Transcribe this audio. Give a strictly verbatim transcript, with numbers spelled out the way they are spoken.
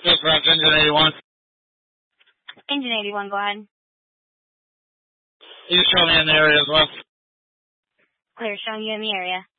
Dispatch, engine eighty-one. Engine eighty-one, go ahead. You show me in the area as well. Clear, showing you in the area.